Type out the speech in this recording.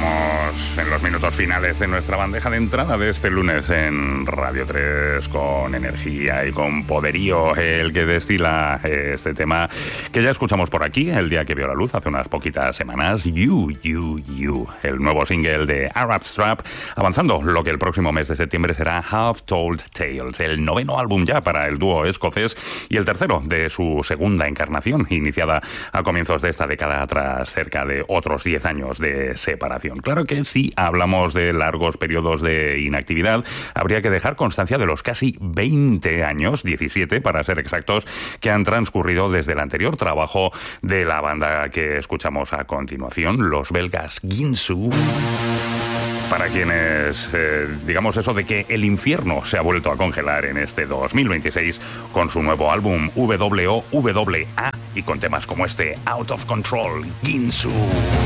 Estamos en los minutos finales de nuestra bandeja de entrada de este lunes en Radio 3 con energía y con poderío, el que destila este tema que ya escuchamos por aquí el día que vio la luz hace unas poquitas semanas, You, el nuevo single de Arab Strap, avanzando lo que el próximo mes de septiembre será Half Told Tales, el noveno álbum ya para el dúo escocés y el tercero de su segunda encarnación, iniciada a comienzos de esta década tras cerca de otros 10 años de separación. Claro que si hablamos de largos periodos de inactividad, habría que dejar constancia de los casi 20 años, 17 para ser exactos, que han transcurrido desde el anterior trabajo de la banda que escuchamos a continuación, los belgas Ginsu. Para quienes, digamos eso de que el infierno se ha vuelto a congelar en este 2026 con su nuevo álbum WOWA y con temas como este, Out of Control, Ginsu.